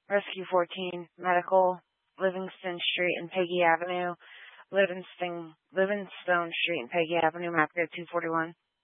Rescue 14, Medical, Livingston Street and Peggy Avenue, Livingstone Street and Peggy Avenue, map code 241.